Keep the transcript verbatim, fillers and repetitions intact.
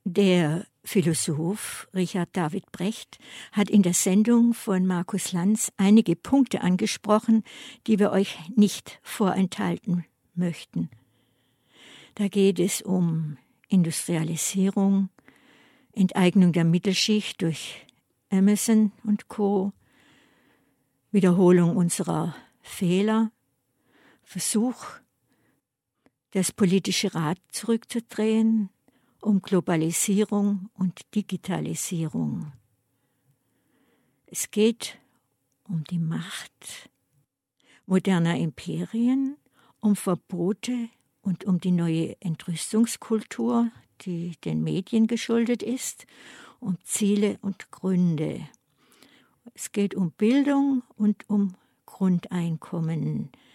Der Philosoph Richard David Brecht hat in der Sendung von Markus Lanz einige Punkte angesprochen, die wir euch nicht vorenthalten möchten. Da geht es um Industrialisierung, Enteignung der Mittelschicht durch Amazon und Co., Wiederholung unserer Fehler, Versuch, das politische Rad zurückzudrehen, um Globalisierung und Digitalisierung. Es geht um die Macht moderner Imperien, um Verbote und um die neue Entrüstungskultur, die den Medien geschuldet ist, um Ziele und Gründe. Es geht um Bildung und um Grundeinkommen,